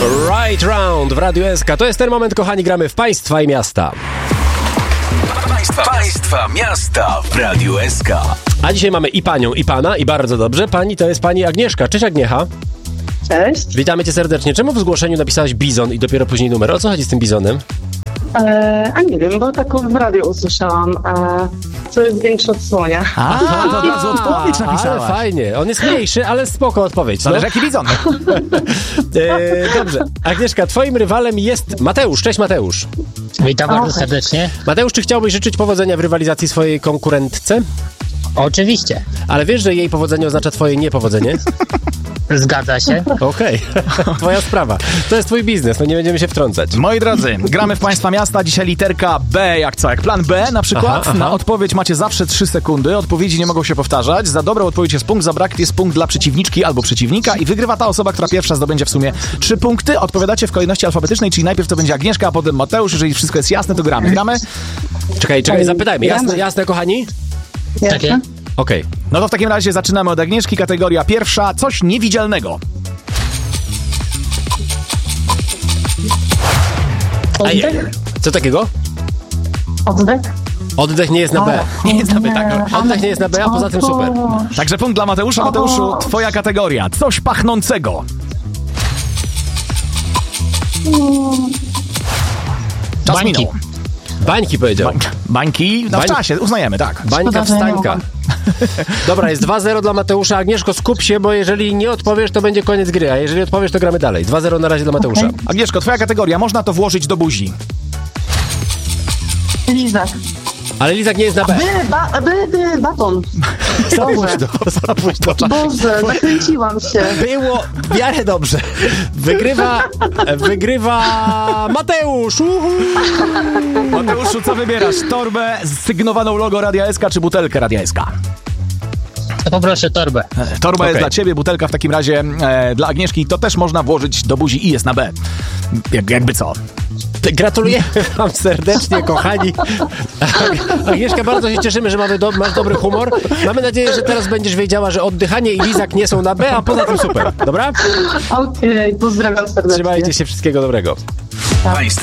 Right Round w Radiu SK. To jest ten moment, kochani, gramy w Państwa i Miasta. Państwa miasta w Radiu SK. A dzisiaj mamy i panią, i pana, i bardzo dobrze. Pani to jest pani Agnieszka. Cześć, Agniecha. Cześć. Witamy cię serdecznie. Czemu w zgłoszeniu napisałaś bizon i dopiero później numer? O co chodzi z tym bizonem? A nie wiem, bo taką w radiu usłyszałam, co jest większe od słonia. To od razu odpowiedź napisałaś. Ale fajnie. On jest mniejszy, ale spoko odpowiedź. Zależy jaki bizon. Dobrze. Agnieszka, twoim rywalem jest Mateusz. Cześć, Mateusz. Witam bardzo serdecznie. Mateusz, czy chciałbyś życzyć powodzenia w rywalizacji swojej konkurentce? Oczywiście. Ale wiesz, że jej powodzenie oznacza twoje niepowodzenie? Zgadza się. Okej. Twoja sprawa. To jest twój biznes, no nie będziemy się wtrącać. Moi drodzy, gramy w Państwa miasta. Dzisiaj literka B, jak co? Jak plan B na przykład. Aha. Na odpowiedź macie zawsze 3 sekundy. Odpowiedzi nie mogą się powtarzać. Za dobrą odpowiedź jest punkt, za brak jest punkt dla przeciwniczki albo przeciwnika i wygrywa ta osoba, która pierwsza zdobędzie w sumie 3 punkty. Odpowiadacie w kolejności alfabetycznej, czyli najpierw to będzie Agnieszka, a potem Mateusz. Jeżeli wszystko jest jasne, to gramy. Gramy? Czekaj, zapytajmy. Jasne, kochani? Takie? Okej. No to w takim razie zaczynamy od Agnieszki. Kategoria pierwsza. Coś niewidzialnego. Oddech? Co takiego? Oddech? Oddech nie jest na B. Nie jest na B, tak. Oddech nie jest na B, a poza tym super. Także punkt dla Mateusza. Mateuszu, twoja kategoria. Coś pachnącego. Czas Bańki. minął. Bańki powiedział. Bańki? No w Bań- czasie, uznajemy, tak. Bańka Szkoda, że nie wstańka. Dobra, jest 2-0 dla Mateusza. Agnieszko, skup się, bo jeżeli nie odpowiesz, to będzie koniec gry, a jeżeli odpowiesz, to gramy dalej. 2-0 na razie dla Mateusza. Okej. Agnieszko, twoja kategoria. Można to włożyć do buzi. Lizak. Ale Lizak nie jest na B. Baton. Boże, Zapuść do Boże, zakręciłam się. Było w miarę dobrze. Wygrywa Mateusz. Uhu. Mateuszu, co wybierasz? Torbę sygnowaną logo Radia SK czy butelkę Radia SK? To poproszę torbę. Torba jest Okej. dla ciebie, butelka w takim razie dla Agnieszki. To też można włożyć do buzi i jest na B. Jakby co? Gratulujemy wam serdecznie, kochani. Agnieszka, bardzo się cieszymy, że masz dobry humor. Mamy nadzieję, że teraz będziesz wiedziała, że oddychanie i lizak nie są na B, a poza tym super. Dobra? Okej, pozdrawiam serdecznie. Trzymajcie się, wszystkiego dobrego.